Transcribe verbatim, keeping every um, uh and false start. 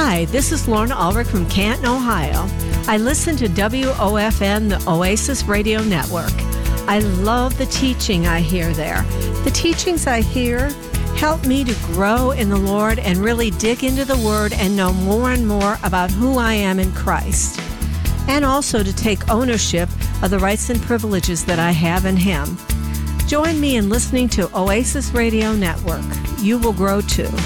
Hi, this is Lorna Ulrich from Canton, Ohio. I listen to W O F N, the Oasis Radio Network. I love the teaching I hear there. The teachings I hear help me to grow in the Lord and really dig into the Word and know more and more about who I am in Christ. And also to take ownership of the rights and privileges that I have in Him. Join me in listening to Oasis Radio Network. You will grow too.